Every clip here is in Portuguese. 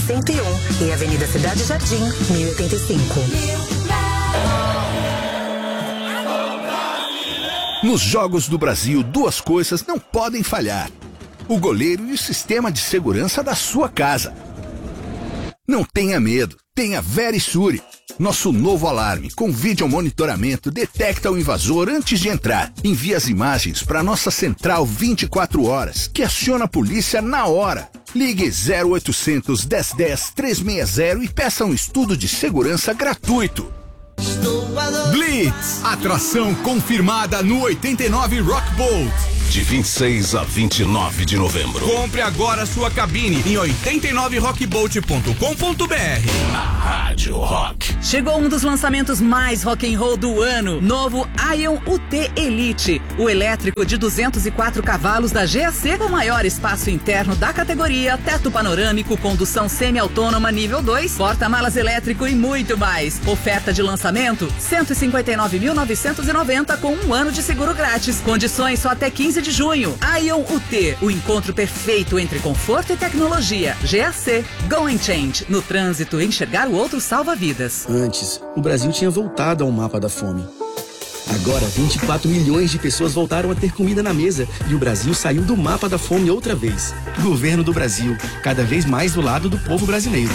101 e Avenida Cidade Jardim, 1085. Nos Jogos do Brasil, duas coisas não podem falhar: o goleiro e o sistema de segurança da sua casa. Não tenha medo, tenha Verisure. Nosso novo alarme com vídeo monitoramento detecta o invasor antes de entrar. Envia as imagens para nossa central 24 horas, que aciona a polícia na hora. Ligue 0800 1010 360 e peça um estudo de segurança gratuito. Blitz, atração confirmada no 89 Rock Boat. De 26 a 29 de novembro. Compre agora sua cabine em 89rockboat.com.br. Na Rádio Rock. Chegou um dos lançamentos mais rock and roll do ano. Novo Ion UT Elite. O elétrico de 204 cavalos da GAC com maior espaço interno da categoria, teto panorâmico, condução semi-autônoma nível 2, porta-malas elétrico e muito mais. Oferta de lançamento, R$159.990 com 1 ano de seguro grátis. Condições só até 15 de junho. Ion UT, o encontro perfeito entre conforto e tecnologia. GAC, Go and Change. No trânsito, enxergar o outro salva vidas. Antes, o Brasil tinha voltado ao mapa da fome. Agora, 24 milhões de pessoas voltaram a ter comida na mesa e o Brasil saiu do mapa da fome outra vez. Governo do Brasil, cada vez mais do lado do povo brasileiro.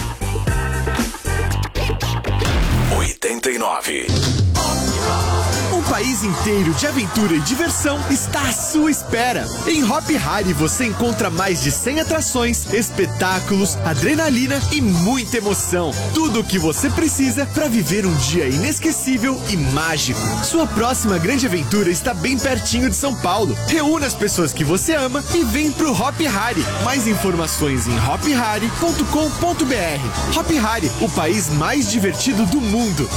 89. Um país inteiro de aventura e diversão está à sua espera. Em Hop Hari você encontra mais de 100 atrações, espetáculos, adrenalina e muita emoção. Tudo o que você precisa para viver um dia inesquecível e mágico. Sua próxima grande aventura está bem pertinho de São Paulo. Reúna as pessoas que você ama e vem pro Hop Hari. Mais informações em hophari.com.br. Hop Hari, o país mais divertido do mundo.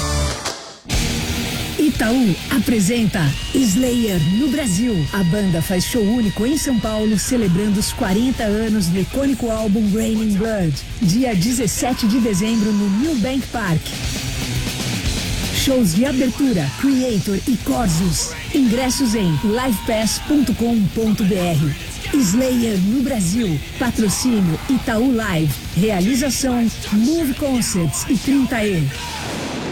Itaú apresenta Slayer no Brasil. A banda faz show único em São Paulo, celebrando os 40 anos do icônico álbum Raining Blood. Dia 17 de dezembro no New Bank Park. Shows de abertura, Creator e Corzus. Ingressos em livepass.com.br. Slayer no Brasil. Patrocínio Itaú Live. Realização Move Concerts e 30E.